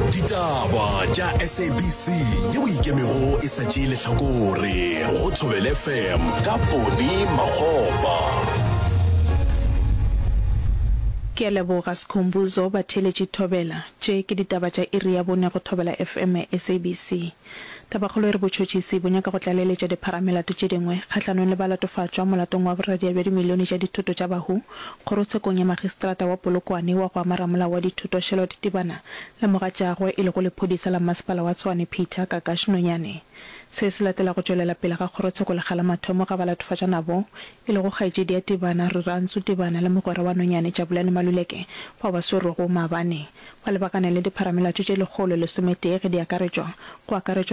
Ditaba tša SABC yeo ikemego e sa tšee lehlakore go Thobela FM ka Poni Makgopa. Ke a leboga Sikhumbuzo ba theletše Thobela tše ke ditaba tša iri ya bone go Thobela FM SABC. Tabakgolo re botšhotšhisi bo nyaka go tlaleletša dipharamelato tše dingwe kgahlanong le balatofatšwa molatong wa boradia bja dimilione tša dithuto tša bahu kgorotshekong ya magistrata wa Polokwane wa go amara molao wa dithuto Charlotte Tibana le mogatšagwe e le go lephodisa la masepala wa Tshwane Peter Kakashi Nonyane. Se se latela go tšwelela pele ga kgorotsheko le gala mathomo ga balatofatša nabo e le go kgaetšedi ya Tibana Rurantsu Tibana le mogwera wa Nonyane Jabulani Maluleke bao ba swerwego maabane ba lebakane le dipharamelato tše lekgolo le sometee ge di akaretšwa go akaretšwa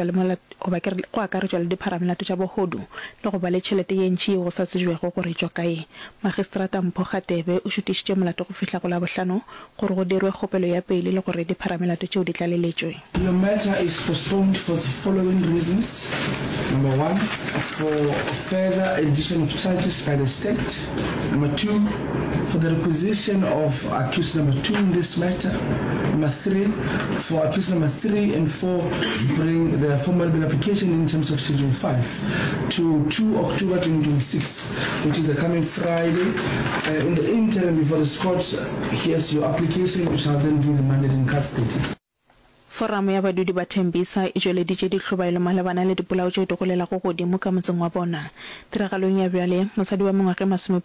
le dipharamelato tša bogodu le go ba le tšhelete ye ntši yeo go sa tsejwego gore tšwa kae. Magistrata Mpho Gatebe o šutišitše molato go fihla go la bohlano gore go dirwe kgopelo ya pele le gore dipharamelato tšeo di tlaleletšwe. Your matter is postponed for the following reasons. Number one, for further addition of charges by the state. Number two, for the requisition of accused number 2 in this matter. Number 3, for accused number 3 and 4, bring the formal bill application in terms of Schedule 5 to 2 October 2026, which is the coming Friday. In the interim, before the court hears your application, you shall then be remanded in custody. Foramu ya badudi ba Thembisa e tšweleditše ditlhobaelo malebana le dipolao tšeo di golela go godimo ka motseng wa bona. Tiragalong ya bjale mosadi wa mengwaga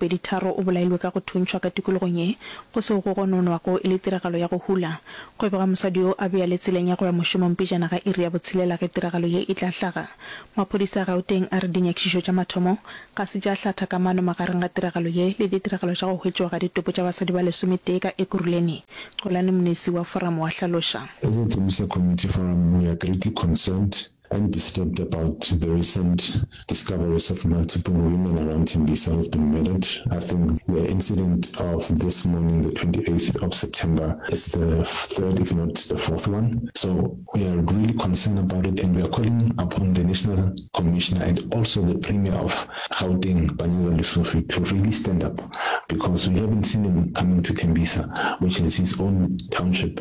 23 o bolailwe ka go thuntšhwa ka tikologong ye go seo go gononwago e le tiragalo ya go hula. Go eba ga mosadi yo a bea le tseleng ya go ya mošomong pejana ga iri ya botshelela ge tiragalo ye e tla hlaga. Maphodisa a Gauteng a re dinyakišišo tša mathomo ga se tša hlatha kamano magareng ga tiragalo ye le ditiragalo tša go hwetšwa ga ditopo tša basadi ba lesometee ka Ekurhuleni. Xolani Mnisi wa foramu wa hlaloša. Community Forum, we are greatly concerned and disturbed about the recent discoveries of multiple women around Tembisa who have been murdered. I think the incident of this morning, the 28th of September, is the third, if not the fourth one. So we are really concerned about it, and we are calling upon the National Commissioner and also the Premier of Gauteng, Banyaza Lesufi, to really stand up, because we haven't seen him coming to Tembisa, which is his own township.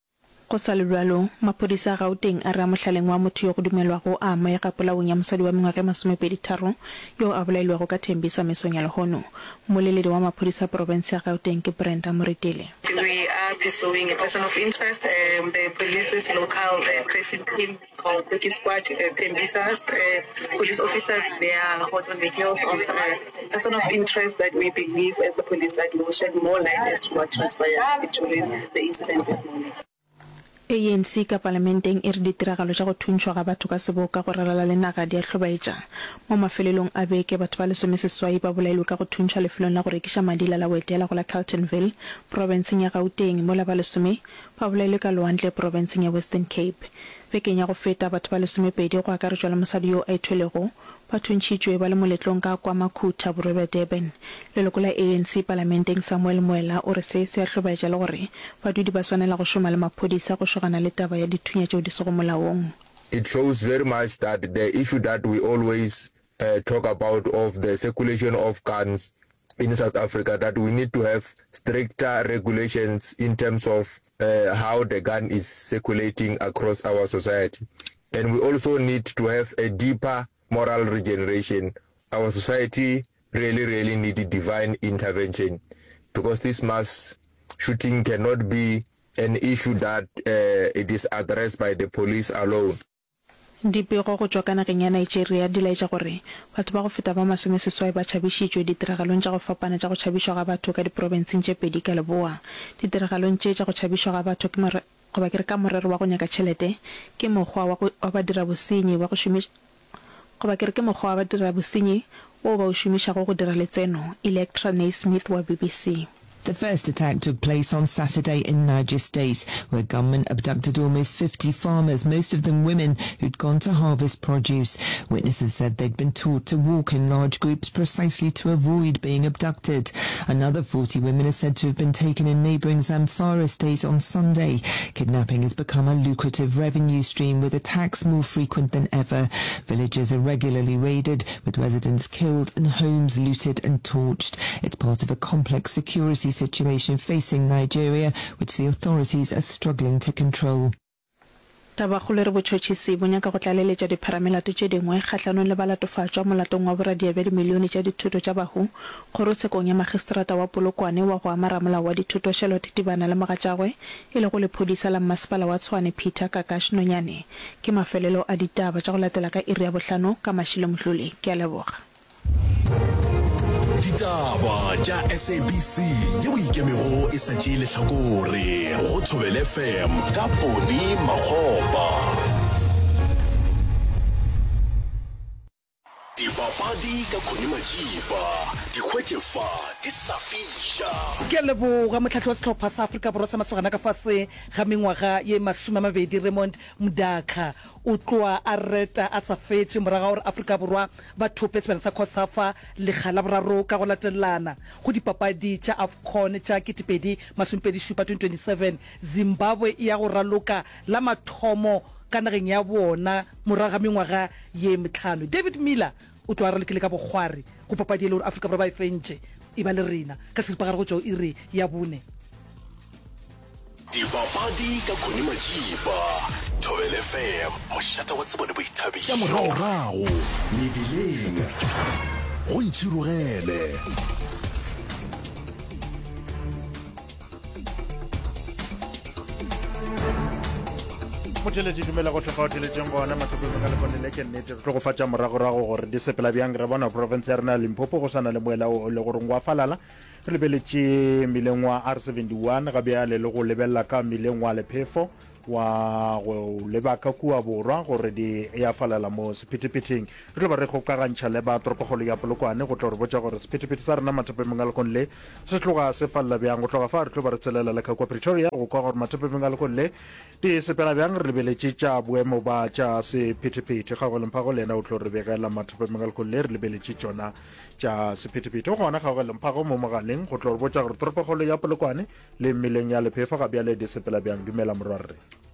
Go sa lebjalo maphodisa a Gauteng a re a mohlaleng wa motho yo go dumelwago a amoya ka polaong ya mosadi wa mengwaga 23 yo a bolailwego ka Thembisa mesong ya lehono. Moleledi wa maphodisa province ya Gauteng ke Brenda Moretele. We are pursuing a person of interest. The police's local precinct team called the Squad, Tembisa's police officers, they are hot on the heels of a person of interest that we believe as the police that will shed more light as to what transpired during the incident this morning. ANC ka parlamenteng e re ditiragalo tša go thuntšhwa ga batho ka seboka go ralala le naga di a hlobaetša. Mo mafelelong a beke batho ba lesomeseswai ba bolailwe ka go thuntšha lefelong la go rekiša madila la boetela go la Carltonville provinceng ya Gauteng, mola ba lesome ba bolailwe ka Loantle provinceng ya Western Cape. Bekeng ya go feta batho ba lesomepedi go akaretšwa le mosadi yo a ithwelego ba thuntšhitšwe ba le moletlong ka kwa Makhuta Borwa Durban. Leloko la ANC parlamenteng Samuel Moela o re se a hlobaetša le gore badudi ba swanela go šoma le maphodisa go šogana le taba ya dithunya tšeo di sego molaong. It shows very much that the issue that we always talk about of the circulation of guns in South Africa, that we need to have stricter regulations in terms of how the gun is circulating across our society. And we also need to have a deeper moral regeneration. Our society really needs divine intervention, because this mass shooting cannot be an issue that it is addressed by the police alone. Dipego go tšwa ka nageng ya Nigeria di laetša gore batho ba go feta ba masomeseswai ba tšhabišitšwe ditiragalong tša go fapana tša go tšhabišwa ga batho ka diprovinseng tše pedi ka leboa. Ditiragalong tše tša go tšhabišwa ga batho goba ke re ka morero wa go nyaka tšhelete ke mokgwa wa badira bosenyi wa go šomiša goba ke re ke mokgwa wa badira bosenyi o ba o šomišago go dira letseno. Electra Naismith wa BBC. The first attack took place on Saturday in Niger State, where gunmen abducted almost 50 farmers, most of them women who'd gone to harvest produce. Witnesses said they'd been taught to walk in large groups precisely to avoid being abducted. Another 40 women are said to have been taken in neighbouring Zamfara State on Sunday. Kidnapping has become a lucrative revenue stream, with attacks more frequent than ever. Villages are regularly raided, with residents killed and homes looted and torched. It's part of a complex security situation facing Nigeria, which the authorities are struggling to control. Tabakgolo re botšhotšhisi bo nyaka go tlaleletša dipharamelato tše dingwe kgatlhanong le balatofatšwa molatong wa boradia bja dimilione tša dithuto tša bahu kgorotshekong ya magistrata wa Polokwane wa go amara molao wa dithuto Charlotte Tibana le mogatšagwe e le go lephodisa la mmasepala wa Tshwane Peter Kakash Nonyane ke mafelelo a ditaba tša go latela ka iri ya bohlano ka Mashilo Mhluli ke a leboga. Ditaba tša SABC ye boikemego e sa tšee lehlakore go Thobela FM ka Poni Makgopa. Dipapadi ka Khoni Majiba dikgwetlefa di sa fiša. Ke leboga motlhatlhi wa setlhopha sa Afrika Borwa sa masogana ka fase ga mengwaga ye 20 Raymond Mdaka o tloa a reta a sa fetse moraga gore Afrika Borwa ba thope sebaka sa COSAFA le gala boraro ka go latelana go dipapadi tša AFCON tša 2027 Zimbabwe ya go raloka la mathomo ka nageng ya bona moraga mengwaga ye 5. David Miller o tloa re lekile ka bogware go papadi le gore Afrika Borwa ba e fentše e ba le rena ka seripagare go tšao iri ya bone. Dipapadi ka Khoni Majiba Thobela FM mošata wa tsebone boithabišo tša morago mebileng go ntšhirogele. motheletši dumela go tlhoka o theletšeng gona mathopeng ka lekonele ke nnete re tlo go fatša moragorago gore di sepela bjang re bona province ya rena Limpopo go sana le moela o le goreng wa falala re lebeletše mmileng wa R71 ga bjale le go lebelela ka mmileng wa Lephefo wa go leba ka kua borwa gore di ya falala mo sephetephetheng re tlo ba re gokagantšha le ba toropokgolo ya Polokwane go tlo re botša gore sephetephete sa rena mathopeng a lekonle se tloga se falela bjang go tloga fa re tlo ba re tselela le ka kwa Pretoria go kwa gore mathopeng a lekonle di sepela bjang re lebeletše tša boemo ba tša sephetephete ga go lempha go lena o tlo re begela mathopeng a lekonle re lebeletše tšona tša sephetephete go gona ga go lempha go mo mogaleng go tlo re botša gore toropokgolo ya Polokwane le mmileng ya Lephefo ga bjale di sepela bjang dumela morwarre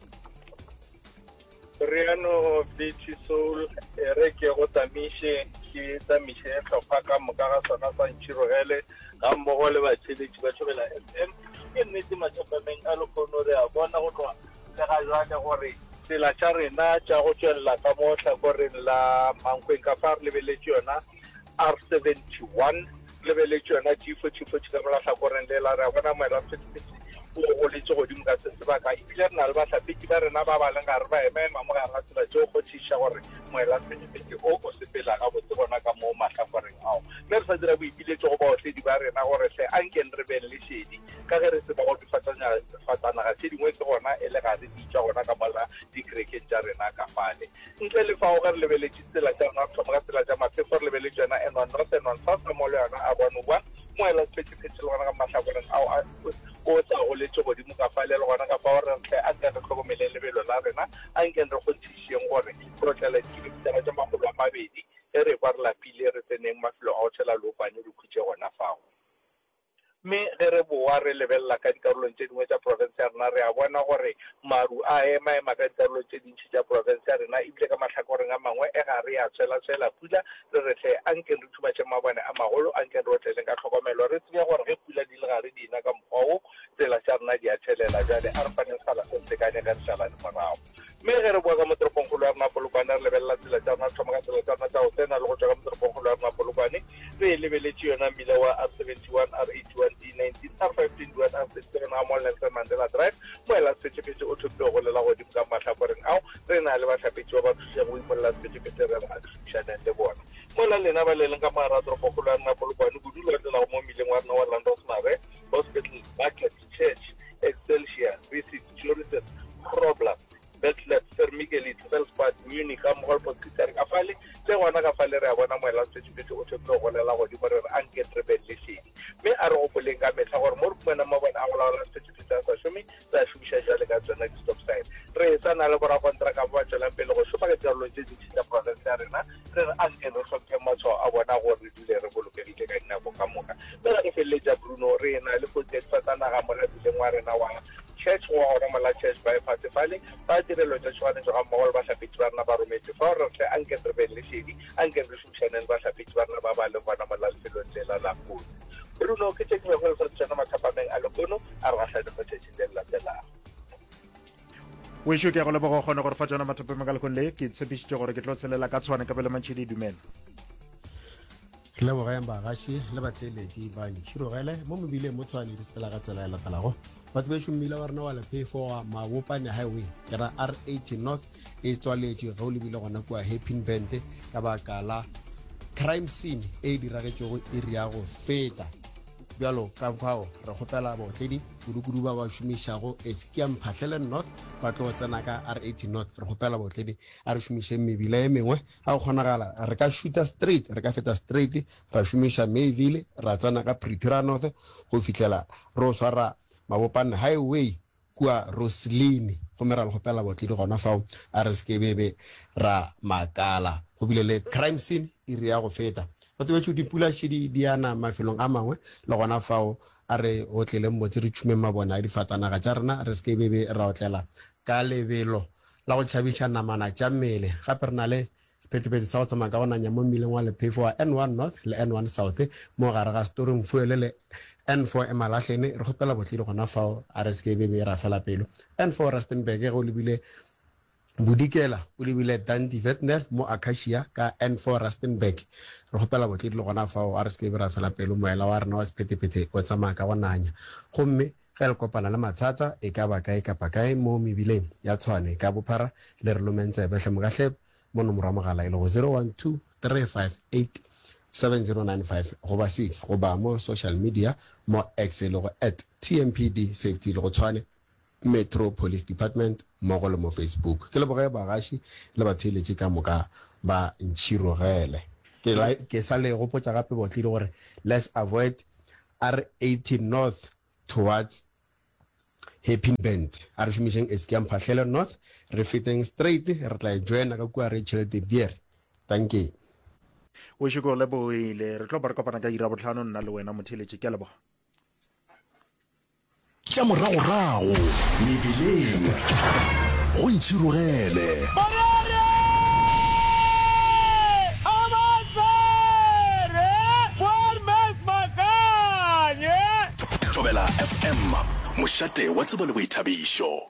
Riano Beach Soul re ke go tamiše tlhopha ka moka ga sona sa ntšhirogele ga mmogo le batšheletši ba Thobela FM ke nnete mathapameng a lekgono re a bona go tloga le ga jwale gore tsela tša rena tša go tšwelela ka mo hlakoreng la Mankweng ka fa re lebeletše yona R71 lebeletše yona G40 ka mola hlakoreng le la re a bona moela o letše godimo ka sebaka ebile re na le bahlapetši ba rena ba baleng gare ba ema mo gare ga tsela tšeo go thiša gore moela sephetephete o sepela ga botse gona ka mo mahlakoreng ao mme re sa dira boipiletšo go baotledi ba rena gore hle anken re beng le šedi ka ge re tseba go difatanaga tše dingwe ke gona e le gare ditša gona ka mola dikerekeng tša rena ka fale ntle le fao ge re lebeletše tsela tša rena thoma ka tsela tša Maphefo re lebeletše yona N1 North N1 South ka mole yona a 101 moela sephetephete le gona ka mahlakoreng ao o tsa go letse godimo ka fale le gona ka fa gore tle a ke re tlhokomele lebelo la rena a nke re go tšhišeng gore pro tlela dikilomitara tša 200 e re kwa re lapile re tseneng mafelo a go tšhela loopane le khutše gona fao mme ge re boa re lebelela ka dikarolong tše dingwe tša province ya rena re a bona gore maru a ema ka dikarolong tše dintši tša province ya rena ebile ka mahlakoreng a mangwe e ga re a tšwela pula re re tle a nke re thumatše mabone a magolo a nke re otleleng ka tlhokomelo re tsebe gore ge pula di le gare dina ka mokgwa o tsela tša rena di a tšhelela jale a re faneng sala sentekane ge re šalane morago mme ge re boa ka moteropongkgolo ya rena Polokwane re lebelela tsela tša rena thoma ka tsela tša rena tša go tsena le go tšwa ka moteropongkgolo ya rena Polokwane re lebeletše yona mmila wa R71 R81 D19 R521 R67 ga mo Nelson Mandela Drive moela sephetephete o thopile go lela godimo ka mahlakoreng ao re na le bahlapetši ba ba thušang go imolela sephetephete re a thušaneng le bona mola lena ba leleng ka mogare a toropokgolo ya rena Polokwane kudu le latelago mo mmileng wa rena wa Landrosmare Hospital Market Church Excelsior Visit Tourism Problem Bethlehem Vermigeli Velspad Munich ka mogol Potgieter ka fale tse gona ka fale re a bona moela sephetephete o thopile go lela godimo re re anke re be le šedi mme a re gopoleng ka metlha gore mo re fumana mabone a go laola sephetephete a sa šome tsa šomiša jale ka tsona di-stop sign re tsana le borakontraka ba ba tswelang pele go šopa ka dikarolong tše dintši tša province ya rena re re anke re tlhomphe matshwao a bona gore re dule re bolokegile ka dinako ka moka mme ga re feleletša Bruno re na le kotsi ya difatanaga mo rebileng wa rena wa church wa gona mola church bypass fale ba tirelo tša tshwanetšo ga mmogo le bahlapetši ba rena ba rometse fa re tle anke re beng le šedi anke re šomišaneng bahlapetši ba rena ba ba leng gona mola lefelong lela la Kono Bruno ke tše ke bego le sa tsena mathapameng a lekono a re gahlane mo tšatšing le latelago o isho ke ya go leboga go kgona gore fa tsona mathopeng ka lekong le ke tshepišitše gore ke tlo tselela ka tshwane ka pele mantšhedi dumela ke leboga yang bagaši le batheletši ba ntšhirogele mo mebileng mo tshwane di setela ka tsela e latelago batho ba šomile wa rena wa lepefo wa mabopane highway ke ra R80 North e tswaletše ga o lebile gona kua Happy Bend ka baka la crime scene e diragetšego iri ya go feta bjalo ka fao re kgopela botledi kudu ba ba šomišago Eskom Phahlele North ba tlo tsena ka R80 North re kgopela botledi a re šomiše mebila e mengwe a go kgonagala re ka shooter straight re ka feta straight ra šomiša Mayville ra tsena ka Pretoria North go fihlela re o swara Mabopane highway kua Roslyn go mera le kgopela botledi gona fao a re skebebe ra makala go bile le crime scene iri ya go feta batho ba dipula tšedi di ana mafelong a mangwe le gona fao a re otlele mmotse re tšhume mabona a difatanaga tša rena re seke bebe ra otlela ka lebelo la go tšhabiša namana tša mmele gape re na le sephetepete sa go tsamaya ka go nanya mo mmileng wa lephefo wa N1 North le N1 South mo gare ga Storing Fuele le N4 Emalahlene re kgopela botledi gona fao a re seke bebe ra fela pelo N4 Rustenburg go lebile Budikela o lebile Dundee Vetnel mo Acacia ka N4 Rustenburg re kgopela botledi le gona fao a re seke ra fela pelo moela wa rena wa sephetepete o tsamaya ka go nanya gomme ge le kopana le mathata e ka ba kae kapa kae mo mebileng ya Tshwane ka bophara le re lomentse betlhe mokahle mo nomoro ya mogala e le go 012 358 7095 goba 6 goba mo social media mo X le go @TMPD safety le go Tshwane Metro Police Department mo go le mo Facebook ke le boga bagaši le batheletši ka moka ba ntšhirogele ke sa le go potša gape botledi gore let's avoid R80 North towards Happy Bend a re šomišeng Eskom Phahlele North re feteng straight re tla joina ka kua re tšhelete beer thank you o isho go leboile re tlo ba re kopana ka ira botlhano nna le wena motheletši ke a leboga tša moragorago mebileng go ntšhirogele Thobela FM mošate wa tsebo le boithabišo